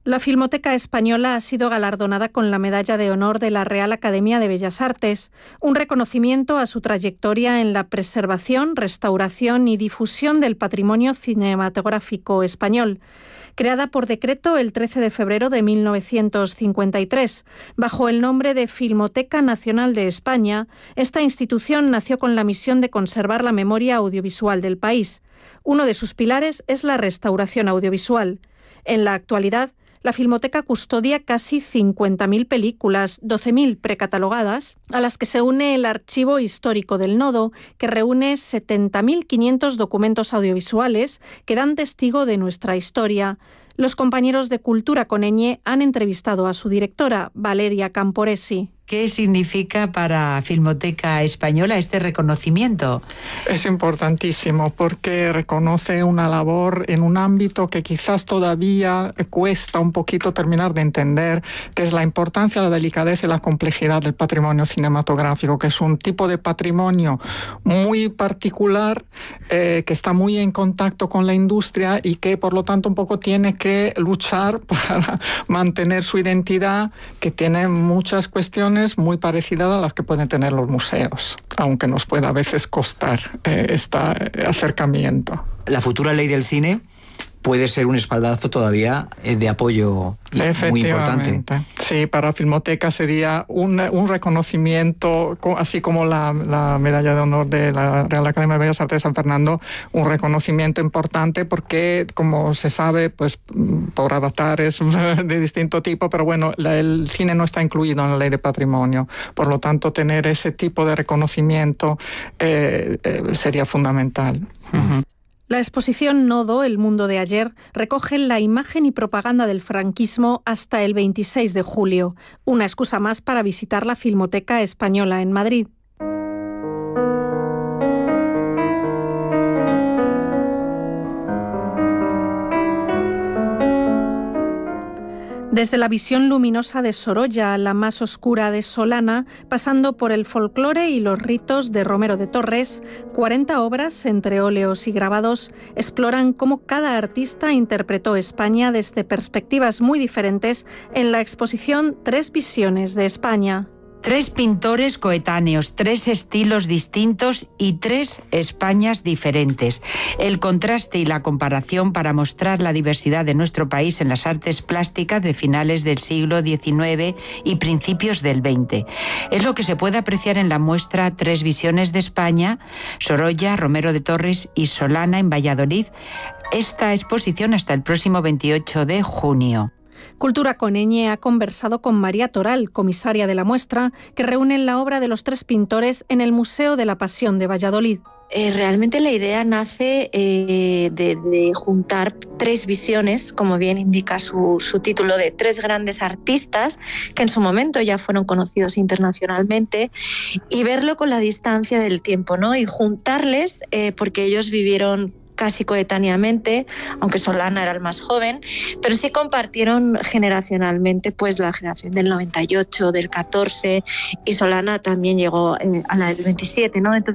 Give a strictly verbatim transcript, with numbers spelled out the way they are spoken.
La Filmoteca Española ha sido galardonada con la Medalla de Honor de la Real Academia de Bellas Artes, un reconocimiento a su trayectoria en la preservación, restauración y difusión del patrimonio cinematográfico español. Creada por decreto el trece de febrero de mil novecientos cincuenta y tres, bajo el nombre de Filmoteca Nacional de España, esta institución nació con la misión de conservar la memoria audiovisual del país. Uno de sus pilares es la restauración audiovisual. En la actualidad, la Filmoteca custodia casi cincuenta mil películas, doce mil precatalogadas, a las que se une el Archivo Histórico del Nodo, que reúne setenta mil quinientos documentos audiovisuales que dan testigo de nuestra historia. Los compañeros de Cultura con ñ han entrevistado a su directora, Valeria Camporesi. ¿Qué significa para Filmoteca Española este reconocimiento? Es importantísimo porque reconoce una labor en un ámbito que quizás todavía cuesta un poquito terminar de entender, que es la importancia, la delicadeza y la complejidad del patrimonio cinematográfico, que es un tipo de patrimonio muy particular, eh, que está muy en contacto con la industria y que por lo tanto un poco tiene que luchar para mantener su identidad, que tiene muchas cuestiones muy parecidas a las que pueden tener los museos, aunque nos pueda a veces costar eh, este acercamiento. La futura ley del cine puede ser un espaldazo todavía de apoyo muy importante. Sí, para Filmoteca sería un, un reconocimiento, así como la, la medalla de honor de la Real Academia de Bellas Artes de San Fernando, un reconocimiento importante porque, como se sabe, pues por avatares de distinto tipo, pero bueno, la, el cine no está incluido en la ley de patrimonio. Por lo tanto, tener ese tipo de reconocimiento eh, eh, sería fundamental. Uh-huh. La exposición Nodo, el mundo de ayer, recoge la imagen y propaganda del franquismo hasta el veintiséis de julio, una excusa más para visitar la Filmoteca Española en Madrid. Desde la visión luminosa de Sorolla a la más oscura de Solana, pasando por el folclore y los ritos de Romero de Torres, cuarenta obras, entre óleos y grabados, exploran cómo cada artista interpretó España desde perspectivas muy diferentes en la exposición Tres Visiones de España. Tres pintores coetáneos, tres estilos distintos y tres Españas diferentes. El contraste y la comparación para mostrar la diversidad de nuestro país en las artes plásticas de finales del siglo diecinueve y principios del veinte. Es lo que se puede apreciar en la muestra Tres Visiones de España, Sorolla, Romero de Torres y Solana en Valladolid. Esta exposición hasta el próximo veintiocho de junio. Cultura con ñ ha conversado con María Toral, comisaria de la muestra, que reúne la obra de los tres pintores en el Museo de la Pasión de Valladolid. Eh, realmente la idea nace eh, de, de juntar tres visiones, como bien indica su, su título, de tres grandes artistas que en su momento ya fueron conocidos internacionalmente, y verlo con la distancia del tiempo, ¿no? Y juntarles eh, porque ellos vivieron casi coetáneamente, aunque Solana era el más joven, pero sí compartieron generacionalmente pues la generación del noventa y ocho, del catorce, y Solana también llegó eh, a la del veintisiete, ¿no? Entonces